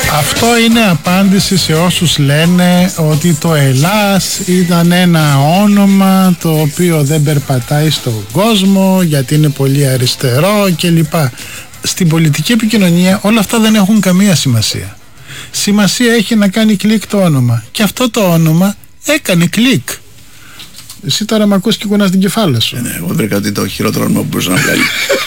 Αυτό είναι απάντηση σε όσους λένε ότι το Ελλάς ήταν ένα όνομα το οποίο δεν περπατάει στον κόσμο γιατί είναι πολύ αριστερό κλπ. Στην πολιτική επικοινωνία όλα αυτά δεν έχουν καμία σημασία. Σημασία έχει να κάνει κλικ το όνομα. Και αυτό το όνομα έκανε κλικ. Εσύ τώρα μ' ακούς και κουνάς την κεφάλα σου. Ναι, εγώ βρήκα ότι το χειρότερο όνομα που μπορούσα να βγάλει.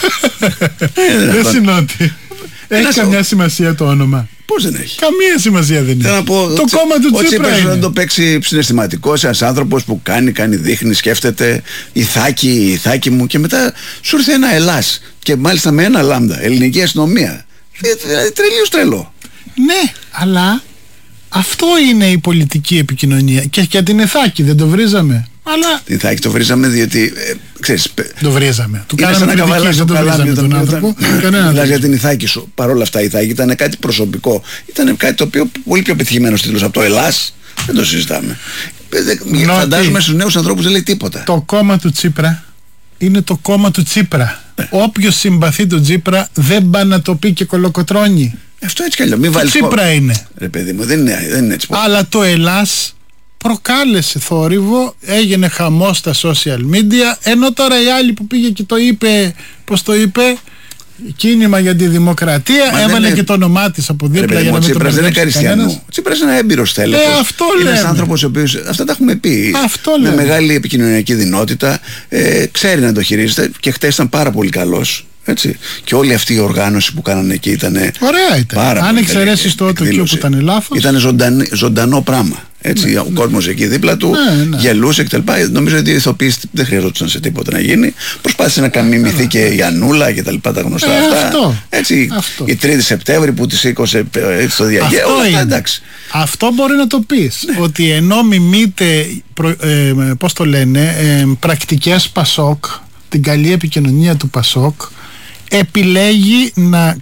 Δεν συνότι. Έχει καμιά σημασία το όνομα? Πώς δεν έχει? Καμία σημασία δεν έχει. Το κόμμα του Τσίπρα είναι. Να το παίξει συναισθηματικός ένας άνθρωπος που κάνει, δείχνει, σκέφτεται, ηθάκι μου, και μετά σου ήρθε ένα Ελλάς και μάλιστα με ένα λάμδα, ελληνική αστυνομία. Τρελίος τρελό. Ναι, αλλά αυτό είναι η πολιτική επικοινωνία. Και για την Ιθάκη δεν το βρίζαμε? Αλλά την Ιθάκη το βρίζαμε διότι ξέρεις, το βρίζαμε. Του κάναμε κριτική, δεν το βρίζαμε τον άνθρωπο. Μιλάς για την Ιθάκη σου. Παρ' όλα αυτά η Ιθάκη ήταν κάτι προσωπικό. Ήταν κάτι το οποίο πολύ πιο πετυχημένος τίτλος από το Ελλάς. Δεν το συζητάμε. Φαντάζομαι στους νέους ανθρώπους δεν λέει τίποτα. Το κόμμα του Τσίπρα είναι το κόμμα του Τσίπρα. Όποιος συμπαθεί τον Τσίπρα δεν πάει να το πει και κολοκοτρώνει. Αυτό έτσι κι αλλιώς. Μην βάλεις Τσίπρα είναι. Ρε παιδί μου, δεν είναι έτσι. Αλλά το Ελλάς προκάλεσε θόρυβο, έγινε χαμός στα social media, ενώ τώρα η άλλη που πήγε και το είπε, πώς το είπε, κίνημα για τη δημοκρατία, έβαλε και το όνομά της από δίπλα για να μην το μπερδέψει κανένας. Ο Τσίπρας δεν είναι Καριστιανού. Ο Τσίπρας είναι ένα έμπειρος τέλεχος. Αυτό είναι ένας άνθρωπος ο οποίος, αυτά τα έχουμε πει, με μεγάλη επικοινωνιακή δυνότητα, ξέρει να το χειρίζεται και χτες ήταν πάρα πολύ καλός. Έτσι. Και όλη αυτή η οργάνωση που κάνανε εκεί ήταν ωραία ήταν. Αν εξαιρέσεις το που ήταν λάθος, ήταν ζωντανό πράγμα. Έτσι, ο κόσμος εκεί δίπλα του γελούσε κτλ. Νομίζω ότι οι ηθοποιοί δεν χρειαζόταν σε τίποτα να γίνει. Προσπάθησε να μιμηθεί και η Ανούλα και τα λοιπά, τα γνωστά αυτά. Έτσι, η 3η Σεπτέμβρη που τη σήκωσε στο διαγέο. Αυτό μπορεί να το πεις. Ότι ενώ μιμείται, πώς το λένε, πρακτικές Πασόκ, την καλή επικοινωνία του Πασόκ, επιλέγει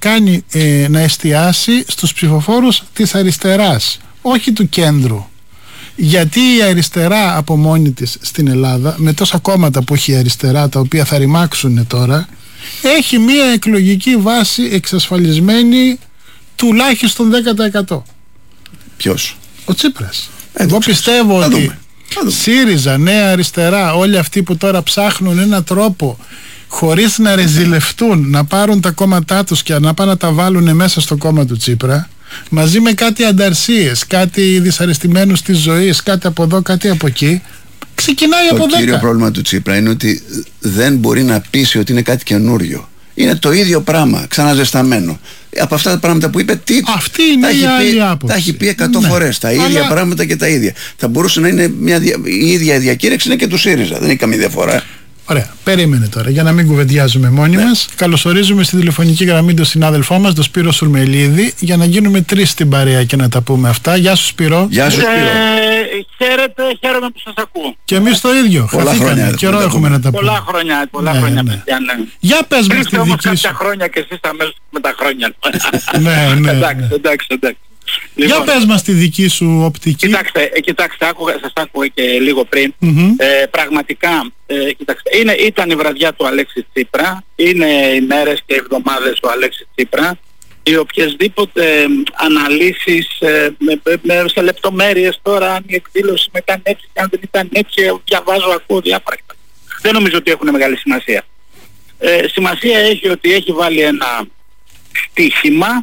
να εστιάσει στους ψηφοφόρους της αριστεράς, όχι του κέντρου. Γιατί η αριστερά από μόνη της στην Ελλάδα, με τόσα κόμματα που έχει η αριστερά, τα οποία θα ρημάξουν τώρα, έχει μία εκλογική βάση εξασφαλισμένη τουλάχιστον 10%. Ποιος? Ο Τσίπρας. Εγώ πιστεύω ότι ΣΥΡΙΖΑ, Νέα Αριστερά, όλοι αυτοί που τώρα ψάχνουν έναν τρόπο χωρίς να ρεζιλευτούν, να πάρουν τα κόμματά τους και να πάνε να τα βάλουν μέσα στο κόμμα του Τσίπρα, μαζί με κάτι ανταρσίες, κάτι δυσαρεστημένους της ζωής, κάτι από εδώ, κάτι από εκεί, ξεκινάει από 10. Το κύριο πρόβλημα του Τσίπρα είναι ότι δεν μπορεί να πείσει ότι είναι κάτι καινούριο. Είναι το ίδιο πράγμα, ξαναζεσταμένο. Από αυτά τα πράγματα που είπε, αυτή είναι η άλλη άποψη. Τα έχει πει 100 φορές. Τα ίδια πράγματα και τα ίδια. Θα μπορούσε να είναι η ίδια διακήρυξη, είναι και του ΣΥΡΙΖΑ. Δεν έχει καμία διαφορά. Ωραία, περίμενε τώρα, για να μην κουβεντιάζουμε μόνοι μας. Καλωσορίζουμε στη τηλεφωνική γραμμή τον συνάδελφό μας, τον Σπύρο Σουρμελίδη, για να γίνουμε 3 στην παρέα και να τα πούμε αυτά. Γεια σου, Σπύρο. Γεια σου, Σπύρο. Χαίρετε, χαίρομαι που σας ακούω. Και εμείς το ίδιο. Πολλά χρόνια. Καιρό έχουμε να τα πούμε. Πολλά χρόνια. Ναι. Για πες μας τη δική σου. Κάποια χρόνια και εσείς αμέσως με τα χρόνια. Ναι. Εντάξει. Λοιπόν, για πες μας τη δική σου οπτική. Κοιτάξτε, σας άκουγα και λίγο πριν. Πραγματικά, κοιτάξτε, ήταν η βραδιά του Αλέξη Τσίπρα, είναι οι μέρες και εβδομάδες του Αλέξη Τσίπρα, οι οποιασδήποτε αναλύσεις σε λεπτομέρειες τώρα, αν η εκδήλωση με ήταν έτσι, αν δεν ήταν έτσι, διαβάζω, ακούω διάφορα. Δεν νομίζω ότι έχουν μεγάλη σημασία. Σημασία έχει ότι έχει βάλει ένα στίχημα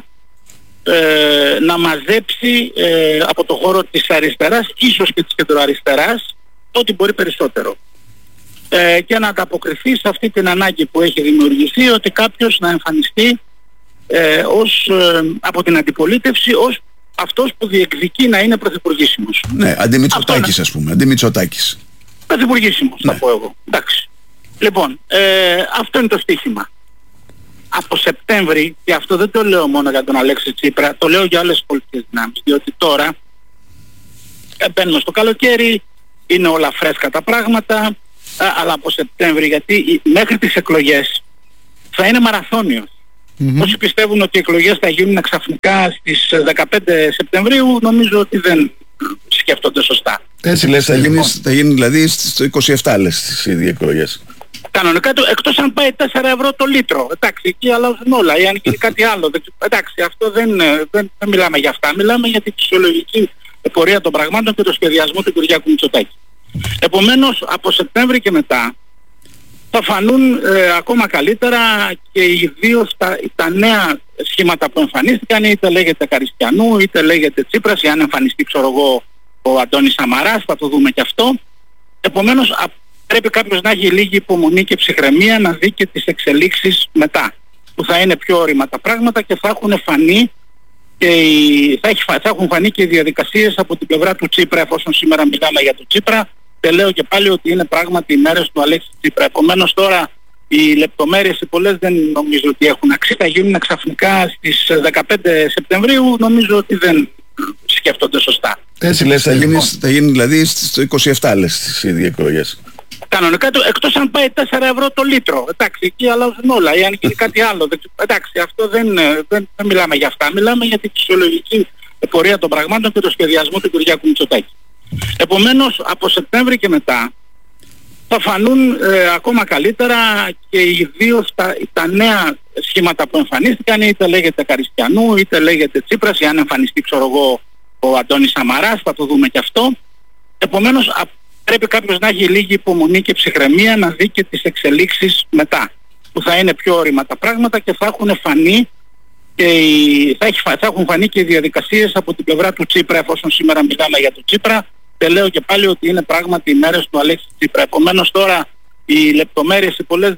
να μαζέψει από το χώρο της αριστεράς, ίσως και της κεντροαριστεράς, ό,τι μπορεί περισσότερο. Και να ανταποκριθεί σε αυτή την ανάγκη που έχει δημιουργηθεί, ότι κάποιος να εμφανιστεί από την αντιπολίτευση ως αυτός που διεκδικεί να είναι πρωθυπουργήσιμος. Ναι, αντιμητσοτάκης ας πούμε, αντιμητσοτάκης. Πρωθυπουργήσιμος θα πω εγώ. Εντάξει. Λοιπόν, αυτό είναι το στίχημα. Από Σεπτέμβρη, και αυτό δεν το λέω μόνο για τον Αλέξη Τσίπρα, το λέω για άλλες πολιτικές δυνάμεις, διότι τώρα μπαίνουμε στο καλοκαίρι, είναι όλα φρέσκα τα πράγματα, αλλά από Σεπτέμβρη, γιατί μέχρι τις εκλογές θα είναι μαραθώνιος. Όσοι πιστεύουν ότι οι εκλογές θα γίνουν ξαφνικά στις 15 Σεπτεμβρίου, νομίζω ότι δεν σκέφτονται σωστά. Έτσι λες, θα γίνει δηλαδή στο 27 λες τις ίδιες εκλογές. Κανονικά, εκτός αν πάει 4 ευρώ το λίτρο. Εντάξει, εκεί αλλάζουν όλα. Ή αν γίνει κάτι άλλο. Εντάξει, αυτό δεν μιλάμε για αυτά. Μιλάμε για τη φυσιολογική πορεία των πραγμάτων και το σχεδιασμό του Κυριάκου Μητσοτάκη. Επομένως, από Σεπτέμβρη και μετά θα φανούν ακόμα καλύτερα και ιδίως τα νέα σχήματα που εμφανίστηκαν, είτε λέγεται Καριστιανού, είτε λέγεται Τσίπρας, ή αν εμφανιστεί, ξέρω εγώ, ο Αντώνης Σαμαράς, θα το δούμε και αυτό. Επομένως, πρέπει κάποιος να έχει λίγη υπομονή και ψυχραιμία να δει και τις εξελίξεις μετά, που θα είναι πιο όρημα τα πράγματα και θα έχουν φανεί θα έχουν φανεί και οι διαδικασίες από την πλευρά του Τσίπρα, εφόσον σήμερα μιλάμε για τον Τσίπρα. Και λέω και πάλι ότι είναι πράγματι οι μέρες του Αλέξη Τσίπρα. Επομένως τώρα οι λεπτομέρειες οι πολλές δεν νομίζω ότι έχουν αξία. Θα γίνουν ξαφνικά στις 15 Σεπτεμβρίου, νομίζω ότι δεν σκέφτονται σωστά. Έτσι λες, θα γίνει δηλαδή στις 27 λες τις ίδιες εκλογές. Κανονικά, εκτός αν πάει 4 ευρώ το λίτρο. Εντάξει, εκεί αλλάζουν όλα. Ή αν γίνει κάτι άλλο. Εντάξει, αυτό δεν μιλάμε για αυτά. Μιλάμε για τη φυσιολογική πορεία των πραγμάτων και το σχεδιασμό του Κυριάκου Μητσοτάκη. Επομένως, από Σεπτέμβρη και μετά θα φανούν ακόμα καλύτερα και ιδίως τα νέα σχήματα που εμφανίστηκαν, είτε λέγεται Καριστιανού, είτε λέγεται Τσίπρας, ή αν εμφανιστεί, ξέρω εγώ, ο Αντώνης Σαμαράς, θα το δούμε και αυτό. Επομένως, πρέπει κάποιος να έχει λίγη υπομονή και ψυχραιμία να δει και τις εξελίξεις μετά, που θα είναι πιο όρημα τα πράγματα και θα έχουν φανεί θα έχουν φανεί και οι διαδικασίες από την πλευρά του Τσίπρα, εφόσον σήμερα μιλάμε για τον Τσίπρα. Και λέω και πάλι ότι είναι πράγματι οι μέρες του Αλέξη Τσίπρα. Επομένως τώρα οι λεπτομέρειες οι πολλές